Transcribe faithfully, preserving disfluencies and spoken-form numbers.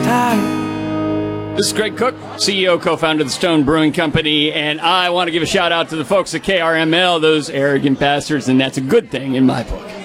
time. This is Greg Cook, C E O, co-founder of the Stone Brewing Company, and I want to give a shout out to the folks at K R M L, those arrogant bastards, and that's a good thing in my book.